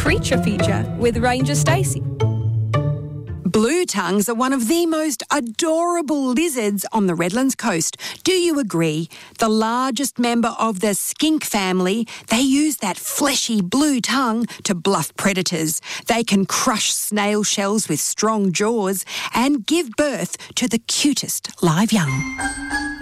Creature Feature with Ranger Stacey. Blue tongues are one of the most adorable lizards on the Redlands coast. Do you agree? The largest member of the skink family, they use that fleshy blue tongue to bluff predators. They can crush snail shells with strong jaws and give birth to the cutest live young.